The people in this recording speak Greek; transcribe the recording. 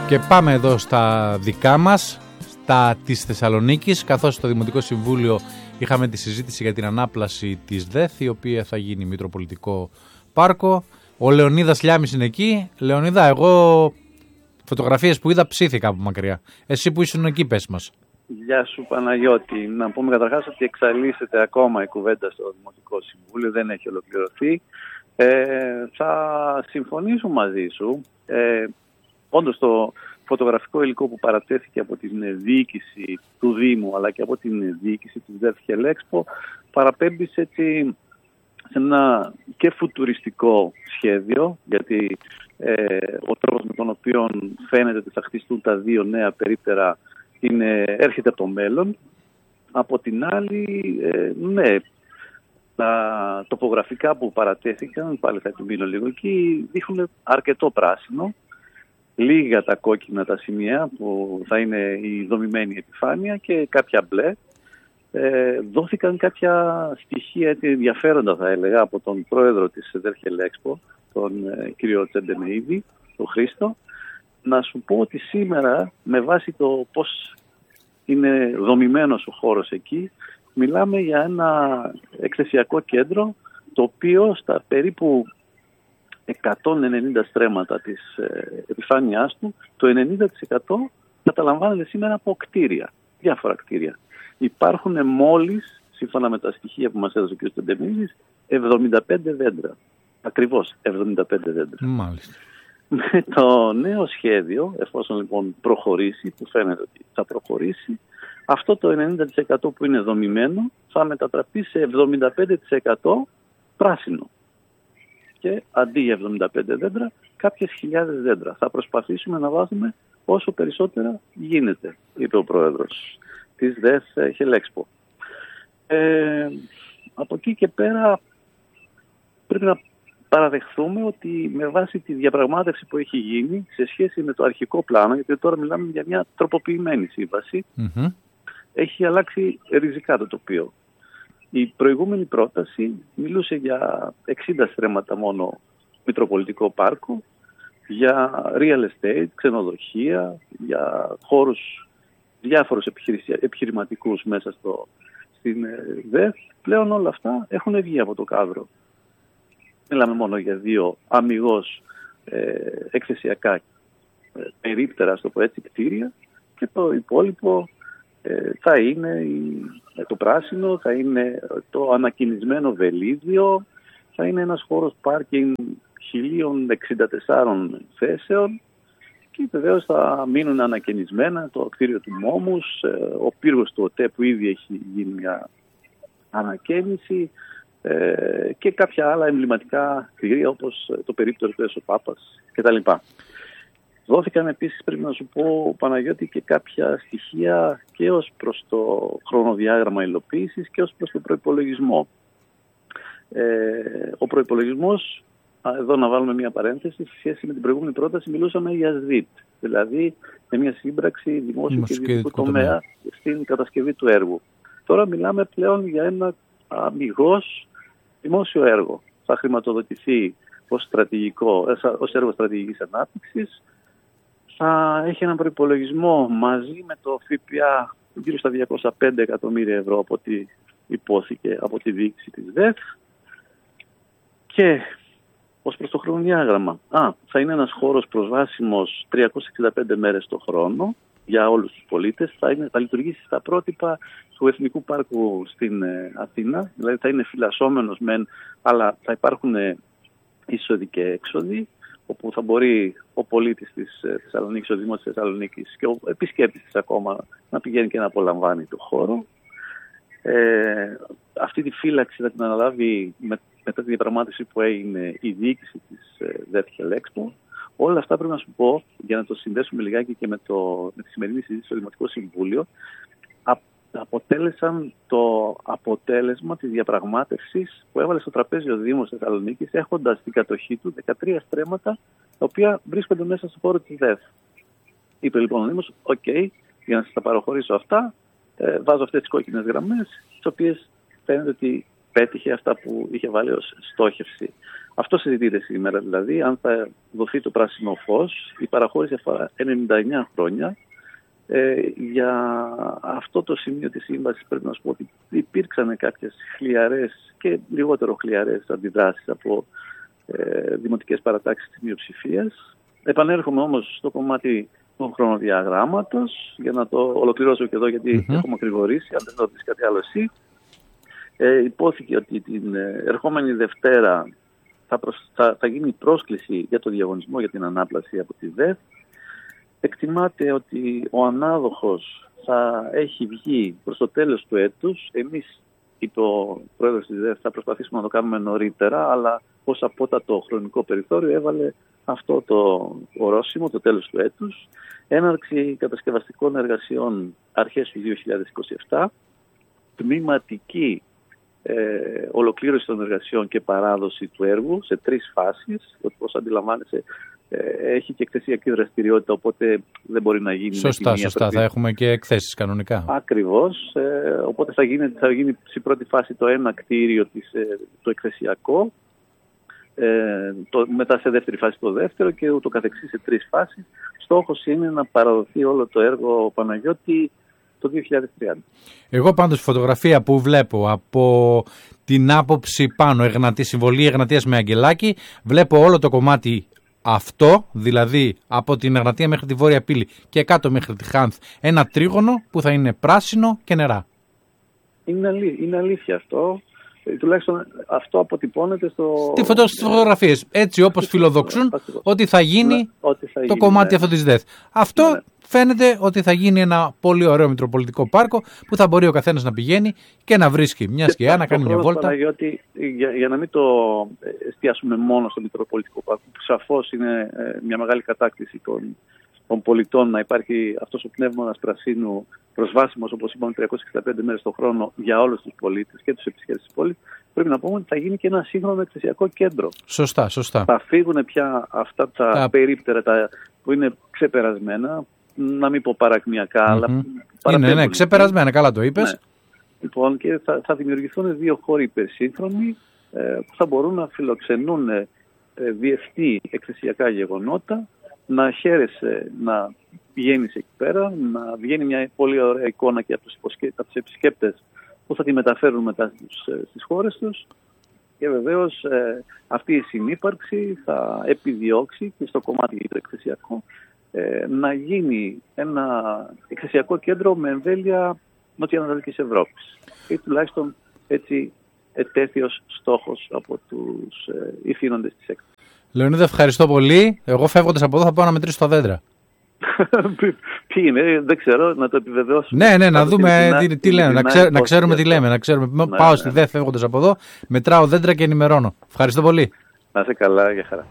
Και πάμε εδώ στα δικά μας, στα της Θεσσαλονίκης, καθώς στο Δημοτικό Συμβούλιο είχαμε τη συζήτηση για την ανάπλαση της ΔΕΘ, η οποία θα γίνει Μητροπολιτικό Πάρκο. Ο Λεωνίδας Λιάμης είναι εκεί. Λεωνίδα, εγώ φωτογραφίες που είδα ψήθηκα από μακριά. Εσύ που ήσουν εκεί, πες μας. Γεια σου Παναγιώτη. Να πούμε καταρχάς ότι εξαλείσσεται ακόμα η κουβέντα στο Δημοτικό Συμβούλιο, δεν έχει ολοκληρωθεί. Θα συμφωνήσω μαζί σου. Όντως το φωτογραφικό υλικό που παρατέθηκε από την διοίκηση του Δήμου αλλά και από την διοίκηση της ΔΕΘ Χελέξπο παραπέμπει σε ένα και φουτουριστικό σχέδιο, γιατί ο τρόπος με τον οποίο φαίνεται ότι θα χτιστούν τα δύο νέα περίπτερα έρχεται από το μέλλον. Από την άλλη, ναι, τα τοπογραφικά που παρατέθηκαν, πάλι θα επιμείνω λίγο εκεί, δείχνουν αρκετό πράσινο. Λίγα τα κόκκινα τα σημεία που θα είναι η δομημένη επιφάνεια και κάποια μπλε. Δόθηκαν κάποια στοιχεία ενδιαφέροντα, θα έλεγα, από τον πρόεδρο της ΔΕΘ Χελέξπο, τον κύριο Τσεντεμεΐδη, τον Χρήστο. Να σου πω ότι σήμερα, με βάση το πώς είναι δομημένος ο χώρος εκεί, μιλάμε για ένα εκθεσιακό κέντρο, το οποίο στα περίπου 190 στρέμματα της επιφάνειάς του, το 90% καταλαμβάνεται σήμερα από κτίρια, διάφορα κτίρια. Υπάρχουν μόλις, σύμφωνα με τα στοιχεία που μας έδωσε ο κ. Τεντεμίδης, 75 δέντρα. Ακριβώς 75 δέντρα. Μάλιστα. Με το νέο σχέδιο, εφόσον λοιπόν προχωρήσει, που φαίνεται ότι θα προχωρήσει, αυτό το 90% που είναι δομημένο θα μετατραπεί σε 75% πράσινο. Και αντί για 75 δέντρα, κάποιες χιλιάδες δέντρα. Θα προσπαθήσουμε να βάζουμε όσο περισσότερα γίνεται, είπε ο πρόεδρος της ΔΕΘ Χελέξπο. Από εκεί και πέρα πρέπει να παραδεχθούμε ότι με βάση τη διαπραγμάτευση που έχει γίνει σε σχέση με το αρχικό πλάνο, γιατί τώρα μιλάμε για μια τροποποιημένη σύμβαση, έχει αλλάξει ριζικά το τοπίο. Η προηγούμενη πρόταση μιλούσε για 60 στρέμματα μόνο Μητροπολιτικό Πάρκο, για real estate, ξενοδοχεία, για χώρους διάφορους επιχειρηματικούς μέσα στην ΔΕΘ. Πλέον όλα αυτά έχουν βγει από το κάδρο. Μιλάμε μόνο για δύο αμιγώς εκθεσιακά περίπτερα, ας το πω έτσι, κτίρια, και το υπόλοιπο θα είναι το πράσινο, θα είναι το ανακοινισμένο βελίδιο, θα είναι ένας χώρος πάρκινγκ 1064 θέσεων και βεβαίως θα μείνουν ανακαινισμένα το κτίριο του Μόμους, ο πύργος του ΟΤΕ που ήδη έχει γίνει μια ανακαίνιση και κάποια άλλα εμβληματικά κτίρια όπως το περίπτερο του Έσω-Πάπας κτλ. Δόθηκαν επίσης, πρέπει να σου πω Παναγιώτη, και κάποια στοιχεία και ως προς το χρονοδιάγραμμα υλοποίησης και ως προς τον προϋπολογισμό. Ο προϋπολογισμός, εδώ να βάλουμε μια παρένθεση, σε σχέση με την προηγούμενη πρόταση μιλούσαμε για ΣΔΙΤ, δηλαδή για μια σύμπραξη δημόσιου και ιδιωτικού τομέα στην κατασκευή του έργου. Τώρα μιλάμε πλέον για ένα αμιγώς δημόσιο έργο. Θα χρηματοδοτηθεί ως έργο στρατηγικής ανάπτυξης, θα έχει έναν προϋπολογισμό μαζί με το ΦΠΑ γύρω στα 205 εκατομμύρια ευρώ από ό,τι υπόθηκε από τη διοίκηση της ΔΕΘ. Και ως προς το χρονοδιάγραμμα, θα είναι ένας χώρος προσβάσιμος 365 μέρες το χρόνο για όλους τους πολίτες. Θα λειτουργήσει στα πρότυπα του Εθνικού Πάρκου στην Αθήνα, δηλαδή θα είναι φυλασσόμενος μεν, αλλά θα υπάρχουν είσοδοι και έξοδοι, όπου θα μπορεί ο πολίτης της Θεσσαλονίκης, ο Δήμος της Θεσσαλονίκης και ο επισκέπτης της ακόμα να πηγαίνει και να απολαμβάνει το χώρο. Αυτή τη φύλαξη θα την αναλάβει μετά τη διαπραγμάτευση που έγινε η διοίκηση της ΔΕΘ Χελέξπο. Όλα αυτά πρέπει να σου πω, για να το συνδέσουμε λιγάκι και με τη σημερινή συζήτηση στο Δημοτικό Συμβούλιο, αποτέλεσαν το αποτέλεσμα της διαπραγμάτευσης που έβαλε στο τραπέζι ο Δήμος της Θεσσαλονίκης, έχοντας στην κατοχή του 13 στρέμματα τα οποία βρίσκονται μέσα στο χώρο της ΔΕΘ. Είπε λοιπόν ο Δήμος, για να σας τα παραχωρήσω αυτά, βάζω αυτές τις κόκκινες γραμμές, τις οποίες φαίνεται ότι πέτυχε αυτά που είχε βάλει ως στόχευση. Αυτό συζητείται σήμερα, δηλαδή, αν θα δοθεί το πράσινο φως. Η παραχώρηση αφορά 99 χρόνια. Για αυτό το σημείο της σύμβασης πρέπει να σου πω ότι υπήρξαν κάποιες χλιαρές και λιγότερο χλιαρές αντιδράσεις από δημοτικές παρατάξεις της μειοψηφίας. Επανέρχομαι όμως στο κομμάτι του χρονοδιαγράμματος για να το ολοκληρώσω και εδώ, γιατί έχω μακρηγορήσει, αν δεν το δεις κάτι άλλο εσύ. Υπόθηκε ότι την ερχόμενη Δευτέρα θα γίνει πρόσκληση για το διαγωνισμό για την ανάπλαση από τη ΔΕΘ. Εκτιμάται ότι ο ανάδοχος θα έχει βγει προς το τέλος του έτους. Εμείς, είπε ο πρόεδρος της ΔΕΘ, θα προσπαθήσουμε να το κάνουμε νωρίτερα, αλλά ως απότατο χρονικό περιθώριο έβαλε αυτό το ορόσημο, το τέλος του έτους. Έναρξη κατασκευαστικών εργασιών αρχές του 2027. Τμήματική ολοκλήρωση των εργασιών και παράδοση του έργου σε 3 φάσεις. Όπως αντιλαμβάνεσαι, έχει και εκθεσιακή δραστηριότητα, οπότε δεν μπορεί να γίνει. Σωστά. Θα έχουμε και εκθέσεις κανονικά. Ακριβώς. Οπότε θα γίνει στην πρώτη φάση το ένα κτίριο, το εκθεσιακό, μετά σε δεύτερη φάση το δεύτερο και ούτω καθεξής σε 3 φάσεις. Στόχος είναι να παραδοθεί όλο το έργο, Παναγιώτη, το 2030. Εγώ πάντως φωτογραφία που βλέπω από την άποψη πάνω, συμβολή Εγνατίας με Αγγελάκη, βλέπω όλο το κομμάτι αυτό, δηλαδή από την Εγνατία μέχρι τη Βόρεια Πύλη και κάτω μέχρι τη Χάνθ, ένα τρίγωνο που θα είναι πράσινο και νερά. Είναι αλήθεια αυτό. Τουλάχιστον αυτό αποτυπώνεται στις φωτογραφίες. Έτσι όπως φιλοδοξούν ότι θα γίνει το κομμάτι αυτό της ΔΕΘ. Αυτό φαίνεται ότι θα γίνει ένα πολύ ωραίο Μητροπολιτικό Πάρκο που θα μπορεί ο καθένας να πηγαίνει και να βρίσκει μια σκιά, να κάνει μια βόλτα. Για να μην το εστιάσουμε μόνο στο Μητροπολιτικό Πάρκο, που σαφώς είναι μια μεγάλη κατάκτηση των πολιτών να υπάρχει αυτός ο πνεύμονας πρασίνου προσβάσιμος, όπως είπαμε, 365 μέρες το χρόνο για όλους τους πολίτες και τους επισκέπτες της πόλης, πρέπει να πούμε ότι θα γίνει και ένα σύγχρονο εκθεσιακό κέντρο. Σωστά. Θα φύγουν πια αυτά τα περίπτερα που είναι ξεπερασμένα, να μην πω παρακμιακά, αλλά είναι ξεπερασμένα, καλά το είπες. Ναι. Λοιπόν, και θα δημιουργηθούν 2 χώροι υπερσύγχρονοι που θα μπορούν να φιλοξενούν διεθνή εκθεσιακά γεγονότα, να χαίρεσαι να πηγαίνεις εκεί πέρα, να βγαίνει μια πολύ ωραία εικόνα και από τους επισκέπτες που θα τη μεταφέρουν μετά στις χώρες τους. Και βεβαίως αυτή η συνύπαρξη θα επιδιώξει και στο κομμάτι του εκθεσιακού να γίνει ένα εκθεσιακό κέντρο με εμβέλεια Νοτιοανατολικής Ευρώπης. Ή τουλάχιστον έτσι ετέθη ως στόχος από τους ηθήνοντες της έκθεσης. Λεωνίδα, ευχαριστώ πολύ. Εγώ φεύγοντας από εδώ θα πάω να μετρήσω τα δέντρα. Ποιοι είναι, δεν ξέρω, να το επιβεβαιώσουμε. Ναι, να δούμε τι λένε, να ξέρουμε τι λέμε. Πάω στη ΔΕΘ φεύγοντας από εδώ, μετράω δέντρα και ενημερώνω. Ευχαριστώ πολύ. Να είσαι καλά, για χαρά.